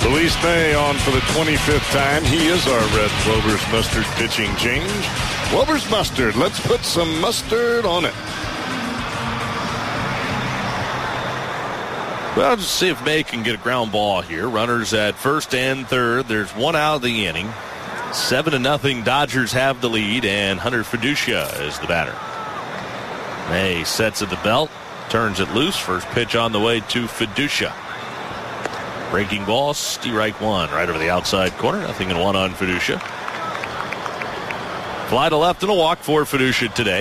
Luis May on for the 25th time. He is our Red Wober's Mustard pitching change. Wober's Mustard. Let's put some mustard on it. Well, just see if May can get a ground ball here. Runners at first and third. There's one out of the inning. 7-0 Dodgers have the lead, and Hunter Fiducia is the batter. May sets at the belt, turns it loose. First pitch on the way to Fiducia. Breaking ball, strike one, right over the outside corner. 0-1 on Fiducia. Fly to left and a walk for Fiducia today.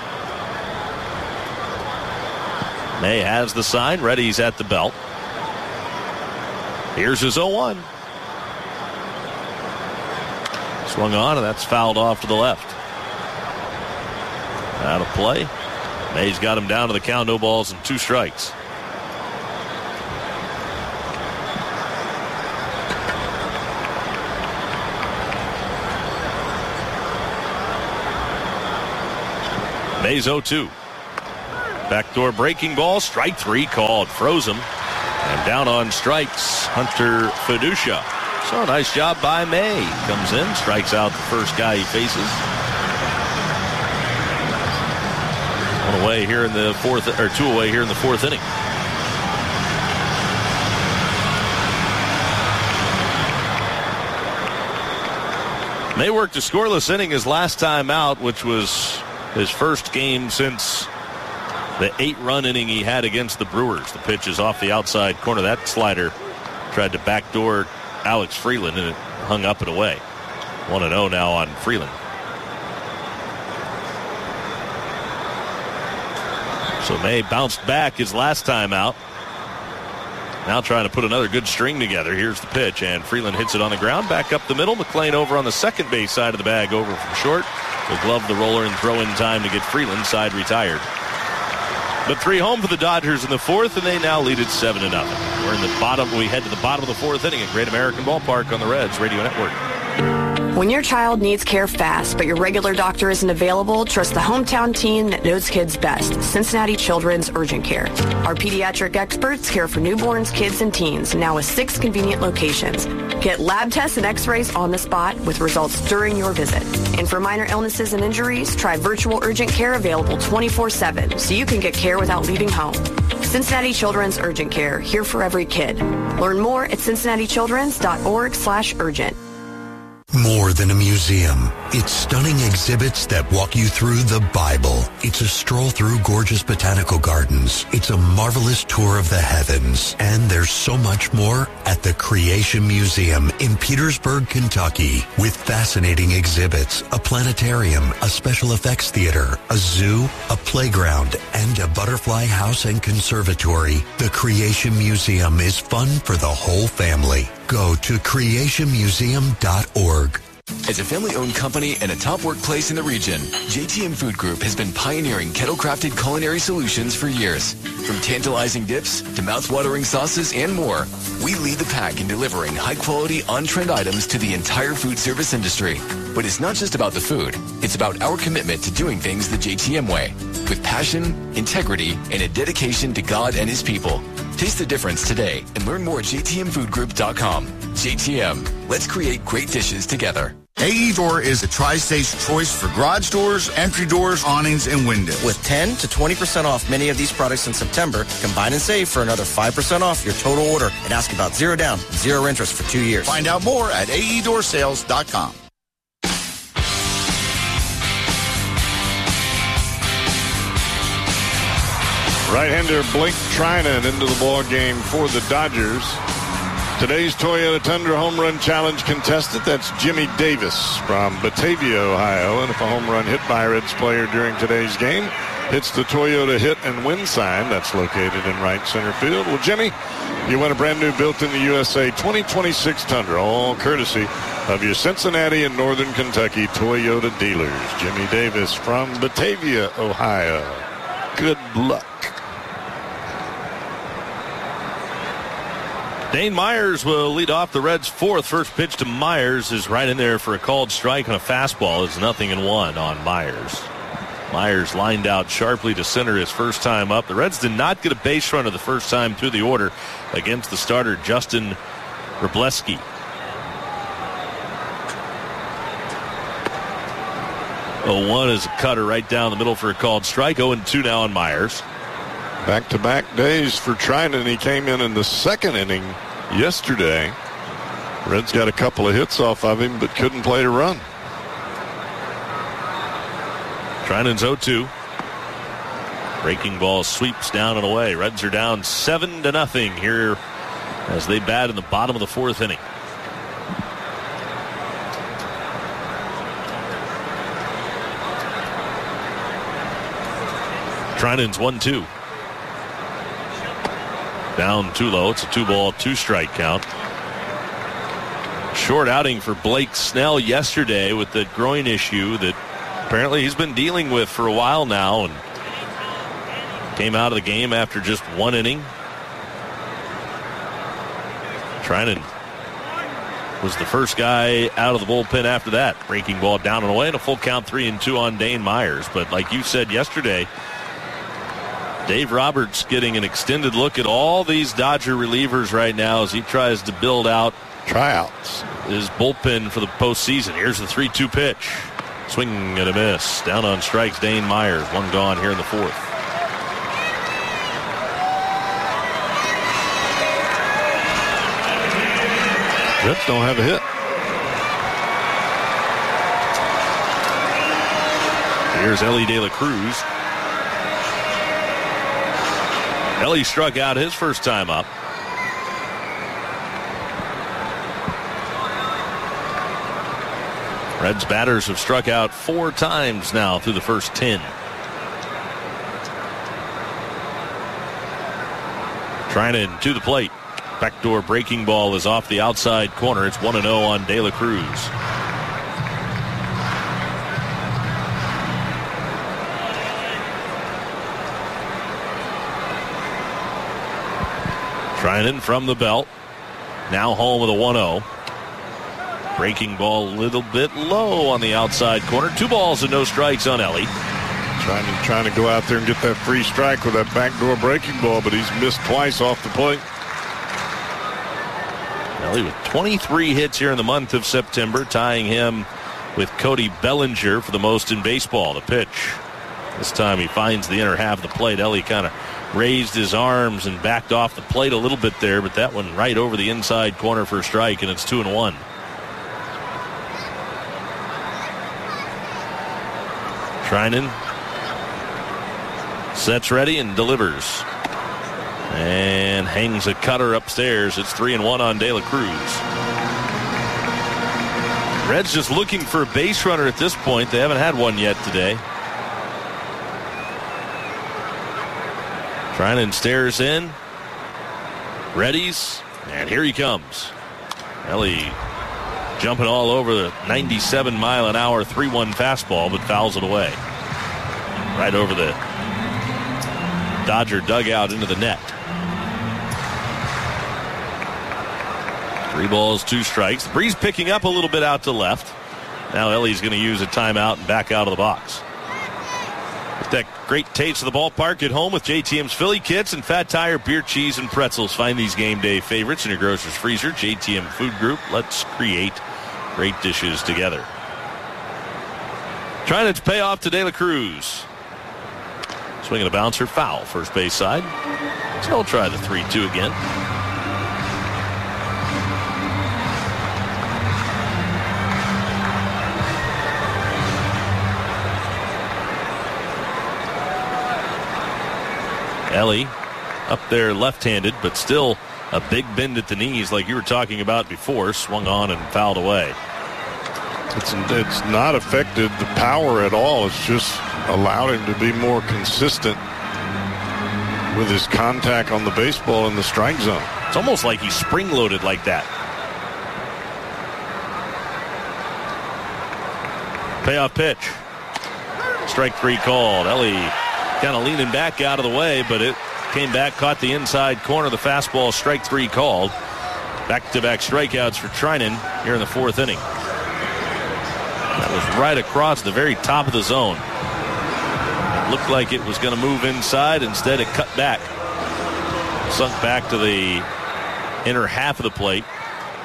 May has the sign. Reddy's at the belt. Here's his 0-1. Swung on, and that's fouled off to the left. Out of play. May's got him down to the count. No balls and 2 strikes. May's 0-2. Backdoor breaking ball, strike 3 called. Froze him. And down on strikes, Hunter Fiducia. So nice job by May. Comes in, strikes out the first guy he faces. One away here in the fourth, or 2 away here in the 4th inning. May worked a scoreless inning his last time out, which was his first game since the 8-run inning he had against the Brewers. The pitch is off the outside corner. That slider tried to backdoor Alex Freeland, and it hung up and away. 1-0 now on Freeland. So May bounced back his last time out. Now trying to put another good string together. Here's the pitch, and Freeland hits it on the ground. Back up the middle. McLean over on the second base side of the bag, over from short. Will glove the roller and throw in time to get Freeland side retired. But 3 home for the Dodgers in the 4th, and they now lead it 7-0. We're in the bottom. We head to the bottom of the 4th inning at Great American Ballpark on the Reds Radio Network. When your child needs care fast, but your regular doctor isn't available, trust the hometown team that knows kids best, Cincinnati Children's Urgent Care. Our pediatric experts care for newborns, kids, and teens, now with 6 convenient locations. Get lab tests and x-rays on the spot with results during your visit. And for minor illnesses and injuries, try virtual urgent care available 24/7 so you can get care without leaving home. Cincinnati Children's Urgent Care, here for every kid. Learn more at cincinnatichildrens.org/urgent. More than a museum, it's stunning exhibits that walk you through the Bible. It's a stroll through gorgeous botanical gardens. It's a marvelous tour of the heavens. And there's so much more at the Creation Museum in Petersburg, Kentucky, with fascinating exhibits, a planetarium, a special effects theater, a zoo, a playground, and a butterfly house and conservatory. The Creation Museum is fun for the whole family. Go to creationmuseum.org. As a family-owned company and a top workplace in the region, JTM Food Group has been pioneering kettle-crafted culinary solutions for years. From tantalizing dips to mouth-watering sauces and more, we lead the pack in delivering high-quality, on-trend items to the entire food service industry. But it's not just about the food. It's about our commitment to doing things the JTM way, with passion, integrity, and a dedication to God and His people. Taste the difference today and learn more at jtmfoodgroup.com. JTM, let's create great dishes together. AE Door is the Tri-State's choice for garage doors, entry doors, awnings, and windows. With 10 to 20% off many of these products in September, combine and save for another 5% off your total order and ask about 0 down, 0 interest for 2 years. Find out more at aeDoorsales.com. Right-hander Blake Trinan into the ball game for the Dodgers. Today's Toyota Tundra Home Run Challenge contestant, that's Jimmy Davis from Batavia, Ohio. And if a home run hit by a Reds player during today's game hits the Toyota hit and win sign that's located in right center field, well, Jimmy, you win a brand new built-in the USA 2026 Tundra, all courtesy of your Cincinnati and Northern Kentucky Toyota dealers. Jimmy Davis from Batavia, Ohio. Good luck. Dane Myers will lead off the Reds' 4th. First pitch to Myers is right in there for a called strike on a fastball. It's 0-1 on Myers. Myers lined out sharply to center his first time up. The Reds did not get a base runner the first time through the order against the starter Justin Wrobleski. Oh, 1 is a cutter right down the middle for a called strike. 0-2 now on Myers. Back-to-back days for Trinan. He came in the second inning yesterday. Reds got a couple of hits off of him, but couldn't play to run. Trinan's 0-2. Breaking ball sweeps down and away. Reds are down 7-0 here as they bat in the bottom of the fourth inning. Trinan's 1-2. Down too low. It's a 2-ball, 2-strike count. Short outing for Blake Snell yesterday with the groin issue that apparently he's been dealing with for a while now, and came out of the game after just 1 inning. Trinan was the first guy out of the bullpen after that. Breaking ball down and away, and a full count 3-2 on Dane Myers. But like you said yesterday, Dave Roberts getting an extended look at all these Dodger relievers right now as he tries to build out tryouts his bullpen for the postseason. Here's the 3-2 pitch. Swing and a miss. Down on strikes, Dane Myers. 1 gone here in the fourth. Reds don't have a hit. Here's Elly De La Cruz. Elly struck out his first time up. Reds batters have struck out 4 times now through the first 10. Trinan to the plate. Backdoor breaking ball is off the outside corner. It's 1-0 on De La Cruz. Trinan from the belt. Now home with a 1-0. Breaking ball a little bit low on the outside corner. 2 balls and no strikes on Elly. Trying to go out there and get that free strike with that backdoor breaking ball, but he's missed twice off the plate. Elly with 23 hits here in the month of September, tying him with Cody Bellinger for the most in baseball. The pitch. This time he finds the inner half of the plate. Elly kind of raised his arms and backed off the plate a little bit there, but that one right over the inside corner for a strike, and it's 2-1. Trinan sets ready and delivers. And hangs a cutter upstairs. It's 3-1 on De La Cruz. Reds just looking for a base runner at this point. They haven't had one yet today. Trinan stares in. Readies. And here he comes. Elly jumping all over the 97-mile-an-hour 3-1 fastball, but fouls it away. Right over the Dodger dugout into the net. 3 balls, 2 strikes. The breeze picking up a little bit out to left. Now Elly's going to use a timeout and back out of the box. Get that great taste of the ballpark at home with JTM's Philly Kits and Fat Tire Beer, Cheese, and Pretzels. Find these game day favorites in your grocer's freezer. JTM Food Group. Let's create great dishes together. Trying to pay off to De La Cruz. Swinging a bouncer, foul, first base side. So he'll try the 3-2 again. Elly up there left-handed, but still a big bend at the knees like you were talking about before. Swung on and fouled away. It's not affected the power at all. It's just allowed him to be more consistent with his contact on the baseball in the strike zone. It's almost like he's spring-loaded like that. Payoff pitch. Strike 3 called. Elly kind of leaning back out of the way, but it came back, caught the inside corner. The fastball, strike 3 called. Back-to-back strikeouts for Trinan here in the 4th inning. That was right across the very top of the zone. Looked like it was going to move inside. Instead, it cut back. Sunk back to the inner half of the plate.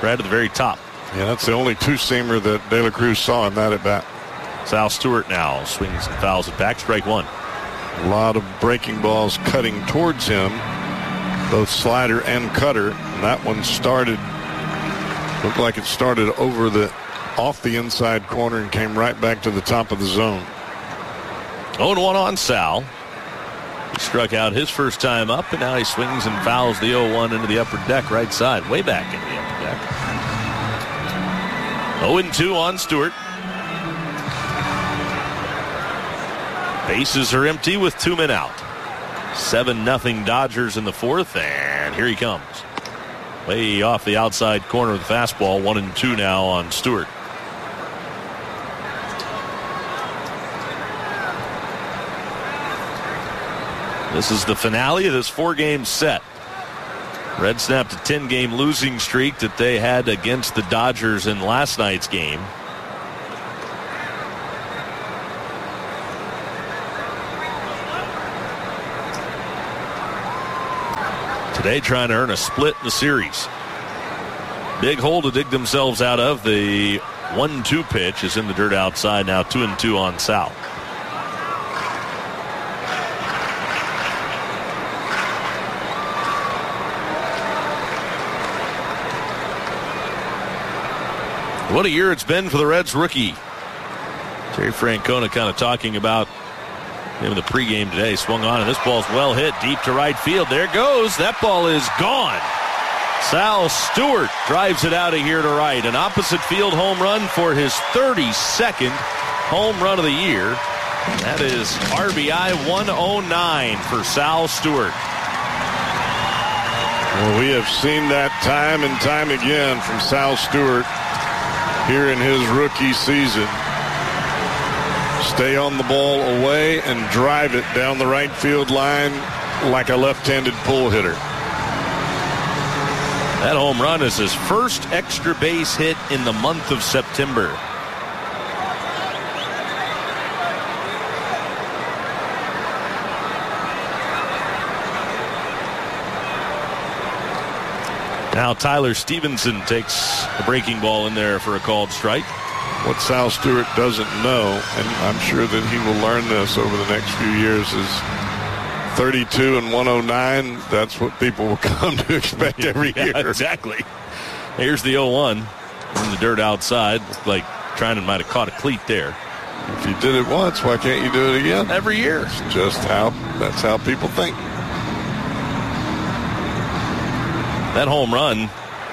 right at the very top. Yeah, that's the only two-seamer that De La Cruz saw in that at-bat. Sal Stewart now swings and fouls it back. Strike one. A lot of breaking balls cutting towards him, both slider and cutter. And that one looked like it started off the inside corner and came right back to the top of the zone. 0-1 on Sal. He struck out his first time up, and now he swings and fouls the 0-1 into the upper deck right side, way back into the upper deck. 0-2 on Stewart. Bases are empty with 2 men out. 7-0 Dodgers in the fourth, and here he comes. Way off the outside corner of the fastball. 1-2 now on Stewart. This is the finale of this 4-game set. Reds snapped a 10-game losing streak that they had against the Dodgers in last night's game. Today trying to earn a split in the series. Big hole to dig themselves out of. The 1-2 pitch is in the dirt outside now. 2-2 on Sal. What a year it's been for the Reds rookie. Terry Francona kind of talking about him in the pregame today. Swung on, and this ball's well hit deep to right field. There it goes. That ball is gone. Sal Stewart drives it out of here to right. An opposite field home run for his 32nd home run of the year. That is RBI 109 for Sal Stewart. Well, we have seen that time and time again from Sal Stewart here in his rookie season. Stay on the ball away and drive it down the right field line like a left-handed pull hitter. That home run is his first extra base hit in the month of September. Now Tyler Stevenson takes a breaking ball in there for a called strike. What Sal Stewart doesn't know, and I'm sure that he will learn this over the next few years, is 32 and 109. That's what people will come to expect every year. Exactly. Here's the 0-1 in the dirt outside. Looked like Trinan might have caught a cleat there. If you did it once, why can't you do it again? Every year. It's just that's how people think. That home run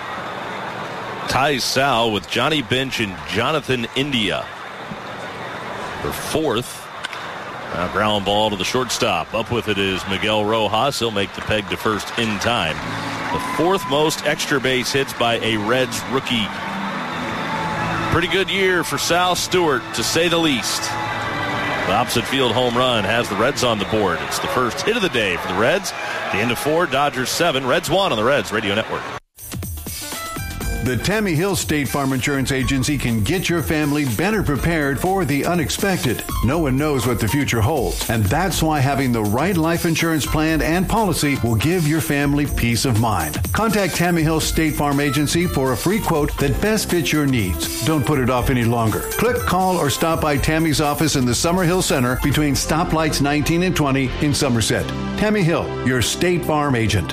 ties Sal with Johnny Bench and Jonathan India for fourth. Now ground ball to the shortstop. Up with it is Miguel Rojas. He'll make the peg to first in time. The fourth most extra base hits by a Reds rookie. Pretty good year for Sal Stewart, to say the least. The opposite field home run has the Reds on the board. It's the first hit of the day for the Reds. The end of 4, Dodgers 7, Reds 1 on the Reds Radio Network. The Tammy Hill State Farm Insurance Agency can get your family better prepared for the unexpected. No one knows what the future holds, and that's why having the right life insurance plan and policy will give your family peace of mind. Contact Tammy Hill State Farm Agency for a free quote that best fits your needs. Don't put it off any longer. Click, call, or stop by Tammy's office in the Summerhill Center between stoplights 19 and 20 in Somerset. Tammy Hill, your State Farm agent.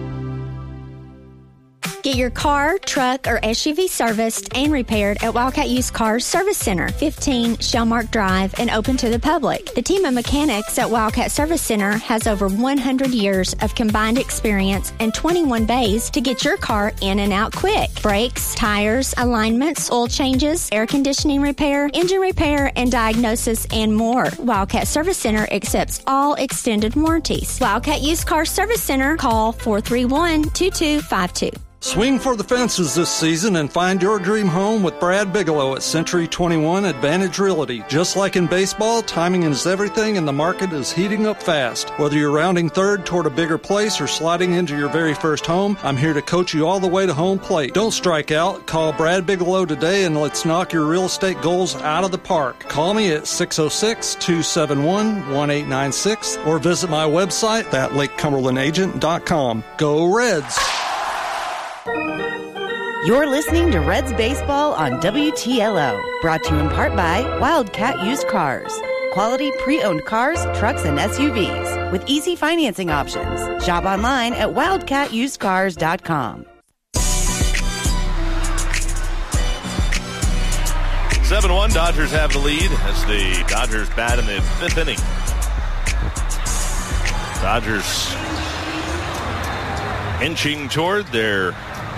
Get your car, truck, or SUV serviced and repaired at Wildcat Used Cars Service Center, 15 Shellmark Drive, and open to the public. The team of mechanics at Wildcat Service Center has over 100 years of combined experience and 21 bays to get your car in and out quick. Brakes, tires, alignments, oil changes, air conditioning repair, engine repair, and diagnosis, and more. Wildcat Service Center accepts all extended warranties. Wildcat Used Cars Service Center, call 431-2252. Swing for the fences this season and find your dream home with Brad Bigelow at Century 21 Advantage Realty. Just like in baseball, timing is everything and the market is heating up fast. Whether you're rounding third toward a bigger place or sliding into your very first home, I'm here to coach you all the way to home plate. Don't strike out. Call Brad Bigelow today and let's knock your real estate goals out of the park. Call me at 606-271-1896 or visit my website at LakeCumberlandAgent.com. Go Reds! You're listening to Reds Baseball on WTLO, brought to you in part by Wildcat Used Cars. Quality pre-owned cars, trucks, and SUVs with easy financing options. Shop online at wildcatusedcars.com. 7-1, Dodgers have the lead as the Dodgers bat in the 5th inning. Dodgers inching toward their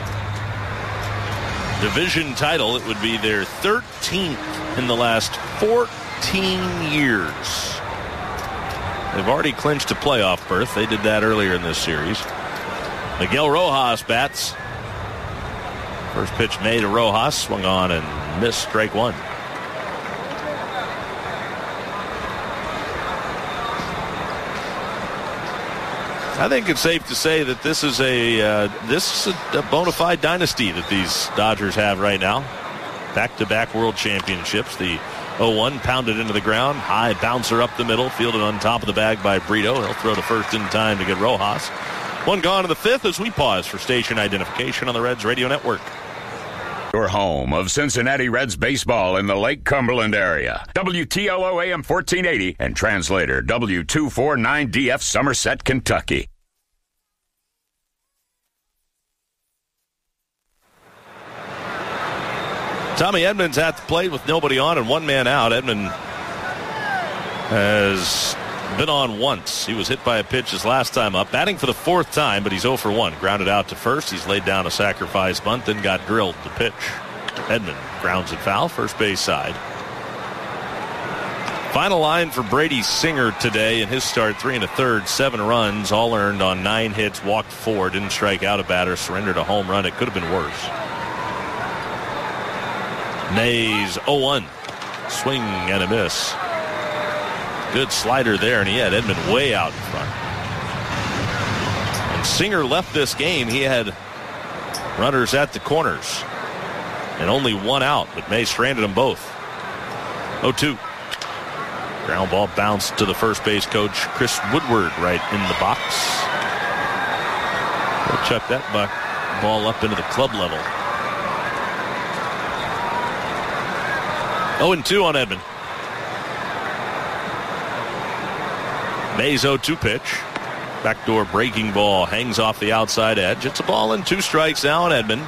division title. It would be their 13th in the last 14 years. They've already clinched a playoff berth. They did that earlier in this series. Miguel Rojas bats. First pitch made to Rojas, swung on and missed, strike one. I think it's safe to say that this is a bona fide dynasty that these Dodgers have right now. Back-to-back world championships. The 0-1 pounded into the ground. High bouncer up the middle. Fielded on top of the bag by Brito. He'll throw to first in time to get Rojas. One gone in the 5th as we pause for station identification on the Reds Radio Network. Your home of Cincinnati Reds baseball in the Lake Cumberland area. WTLO AM 1480 and translator W249DF Somerset, Kentucky. Tommy Edman's at the plate with nobody on and one man out. Edman has been on once. He was hit by a pitch his last time up. Batting for the 4th time, but he's 0 for 1. Grounded out to first. He's laid down a sacrifice bunt, then got drilled to pitch. Edman grounds it foul, first base side. Final line for Brady Singer today in his start, 3 1/3, 7 runs, all earned on 9 hits, walked 4, didn't strike out a batter, surrendered a home run. It could have been worse. Mays 0-1. Swing and a miss. Good slider there, and he had Edman way out in front. And Singer left this game. He had runners at the corners and only one out, but May stranded them both. 0-2. Ground ball bounced to the first base coach, Chris Woodward, right in the box. He'll chuck that ball up into the club level. 0-2 on Edman. Mays 0-2 pitch. Backdoor breaking ball hangs off the outside edge. It's a ball and 2 strikes now on Edman.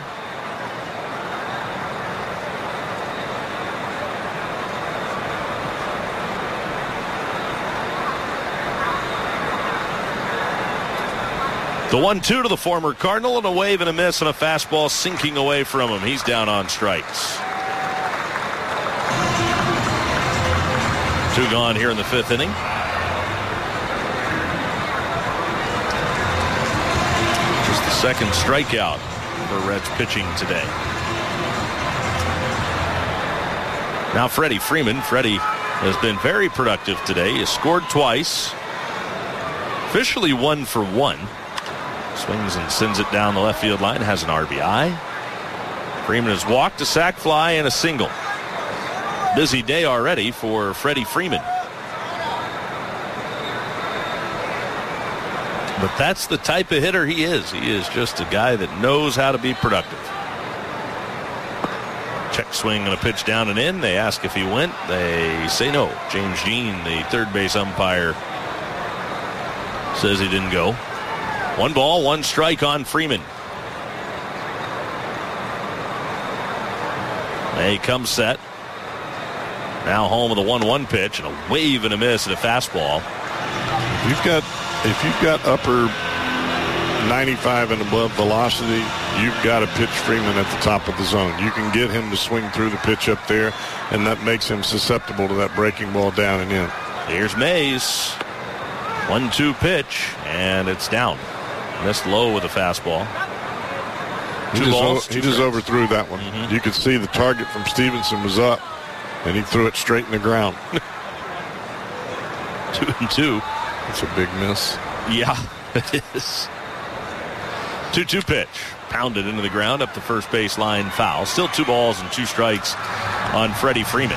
The 1-2 to the former Cardinal, and a wave and a miss and a fastball sinking away from him. He's down on strikes. 2 gone here in the 5th inning. Just the second strikeout for Reds pitching today. Now Freddie Freeman. Freddie has been very productive today. He has scored twice. Officially 1 for 1. Swings and sends it down the left field line. Has an RBI. Freeman has walked, a sac fly, and a single. Busy day already for Freddie Freeman. But that's the type of hitter he is. He is just a guy that knows how to be productive. Check swing and a pitch down and in. They ask if he went. They say no. James Jean, the third base umpire, says he didn't go. 1 ball, 1 strike on Freeman. May comes set. Now home with a 1-1 pitch and a wave and a miss and a fastball. If you've got upper 95 and above velocity, you've got to pitch Freeman at the top of the zone. You can get him to swing through the pitch up there, and that makes him susceptible to that breaking ball down and in. Here's Mays. 1-2 pitch, and it's down. Missed low with a fastball. He just overthrew that one. Mm-hmm. You could see the target from Stevenson was up, and he threw it straight in the ground. 2-2. That's a big miss. Yeah, it is. 2-2 pitch. Pounded into the ground up the first base line, foul. Still 2 balls and 2 strikes on Freddie Freeman.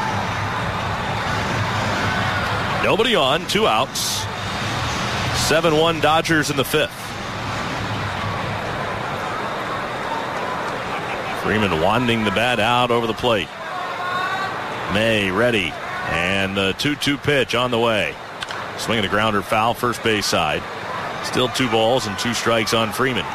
Nobody on, 2 outs. 7-1 Dodgers in the 5th. Freeman wanding the bat out over the plate. May ready. And the 2-2 pitch on the way. Swinging a grounder foul, first base side. Still 2 balls and 2 strikes on Freeman.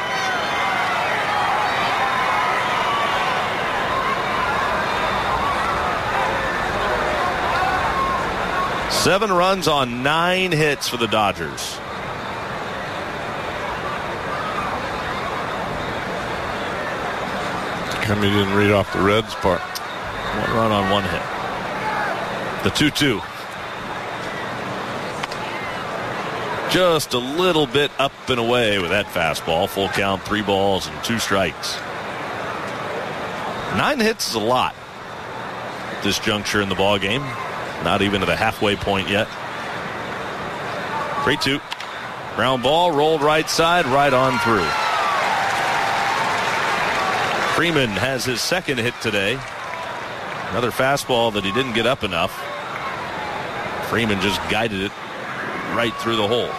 Seven runs on 9 hits for the Dodgers. Come, you didn't read off the Reds part. 1 run on 1 hit. The 2-2. Just a little bit up and away with that fastball. Full count, 3 balls and 2 strikes. 9 hits is a lot at this juncture in the ball game. Not even to the halfway point yet. 3-2. Ground ball rolled right side, right on through. Freeman has his second hit today. Another fastball that he didn't get up enough. Freeman just guided it right through the hole.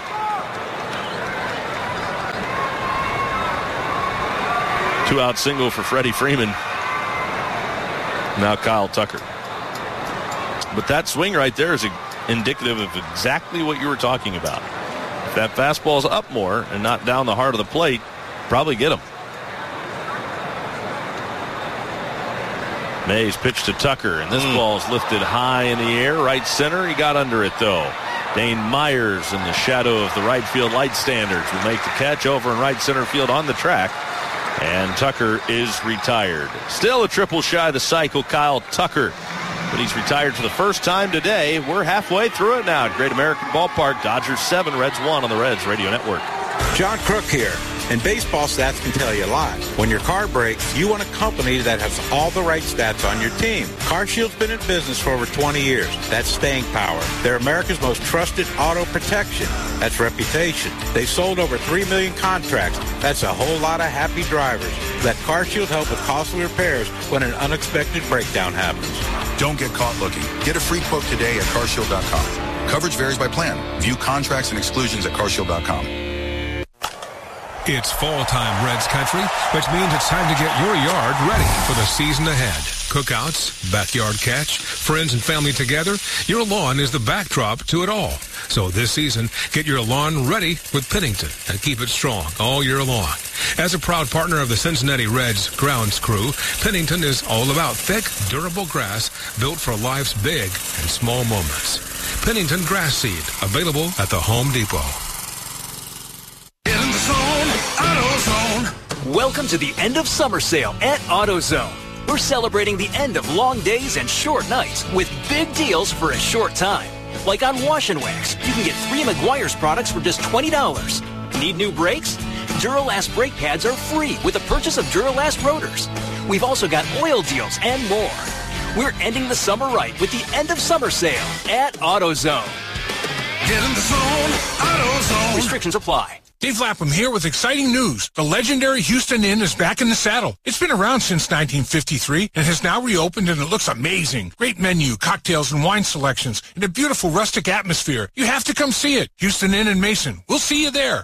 Two-out single for Freddie Freeman. Now Kyle Tucker. But that swing right there is indicative of exactly what you were talking about. If that fastball's up more and not down the heart of the plate, probably get him. Mays pitch to Tucker, and this ball's lifted high in the air, right center. He got under it, though. Dane Myers in the shadow of the right field light standards will make the catch over in right center field on the track, and Tucker is retired. Still a triple shy of the cycle, Kyle Tucker. But he's retired for the first time today. We're halfway through it now at Great American Ballpark. Dodgers 7, Reds 1 on the Reds Radio Network. John Crook here. And baseball stats can tell you a lot. When your car breaks, you want a company that has all the right stats on your team. CarShield's been in business for over 20 years. That's staying power. They're America's most trusted auto protection. That's reputation. They've sold over 3 million contracts. That's a whole lot of happy drivers. Let CarShield help with costly repairs when an unexpected breakdown happens. Don't get caught looking. Get a free quote today at carshield.com. Coverage varies by plan. View contracts and exclusions at carshield.com. It's fall time, Reds country, which means it's time to get your yard ready for the season ahead. Cookouts, backyard catch, friends and family together, your lawn is the backdrop to it all. So this season, get your lawn ready with Pennington and keep it strong all year long. As a proud partner of the Cincinnati Reds grounds crew, Pennington is all about thick, durable grass built for life's big and small moments. Pennington Grass Seed, available at the Home Depot. Welcome to the end of summer sale at AutoZone. We're celebrating the end of long days and short nights with big deals for a short time. Like on Wash and Wax, you can get 3 Meguiar's products for just $20. Need new brakes? Duralast brake pads are free with the purchase of Duralast rotors. We've also got oil deals and more. We're ending the summer right with the end of summer sale at AutoZone. Get in the zone, AutoZone. Restrictions apply. Dave Lapham here with exciting news. The legendary Houston Inn is back in the saddle. It's been around since 1953 and has now reopened, and it looks amazing. Great menu, cocktails, and wine selections, and a beautiful rustic atmosphere. You have to come see it. Houston Inn in Mason. We'll see you there.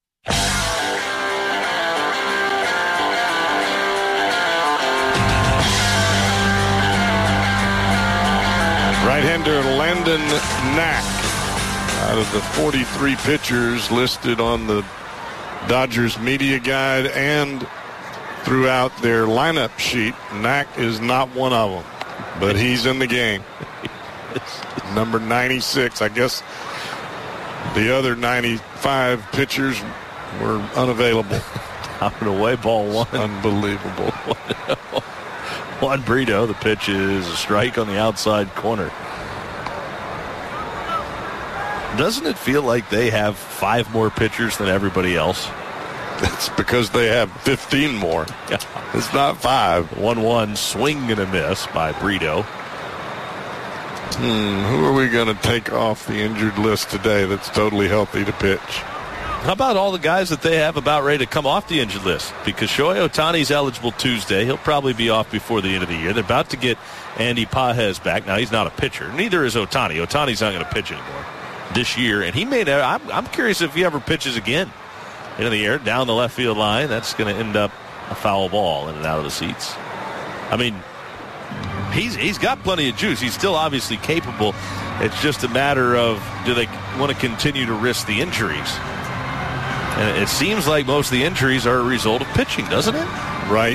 Right-hander Landon Knack. Out of the 43 pitchers listed on the Dodgers media guide and throughout their lineup sheet, Knack is not one of them, but he's in the game. Number 96. I guess the other 95 pitchers were unavailable. Out and away, ball 1. Unbelievable. Juan Brito, the pitch is a strike on the outside corner. Doesn't it feel like they have 5 more pitchers than everybody else? That's because they have 15 more. Yeah. It's not 5. 1-1 swing and a miss by Brito. Who are we going to take off the injured list today that's totally healthy to pitch? How about all the guys that they have about ready to come off the injured list? Because Shohei Ohtani's eligible Tuesday. He'll probably be off before the end of the year. They're about to get Andy Pages back. Now, he's not a pitcher. Neither is Ohtani. Ohtani's not going to pitch anymore this year, and he may never. I'm curious if he ever pitches again into the air down the left field line. That's going to end up a foul ball in and out of the seats. I mean, he's got plenty of juice. He's still obviously capable. It's just a matter of, do they want to continue to risk the injuries? And it seems like most of the injuries are a result of pitching, doesn't it? Right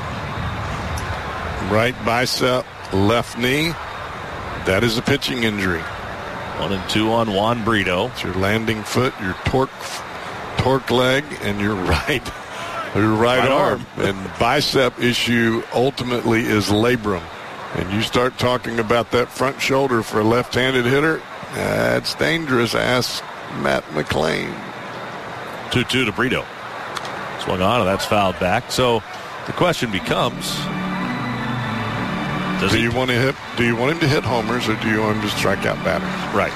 bicep, left knee. That is a pitching injury. 1-2 on Juan Brito. It's your landing foot, your torque leg, and your right arm. And bicep issue ultimately is labrum. And you start talking about that front shoulder for a left-handed hitter, that's dangerous. Ask Matt McLean. 2-2 to Brito. Swung on, and that's fouled back. So the question becomes, do you want him to hit homers, or do you want him to strike out batters? Right.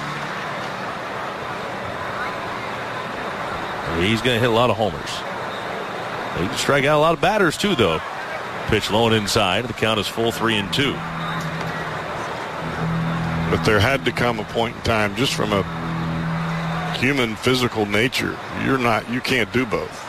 He's going to hit a lot of homers. He can strike out a lot of batters too, though. Pitch low and inside. The count is full 3-2. But there had to come a point in time, just from a human physical nature, you can't do both.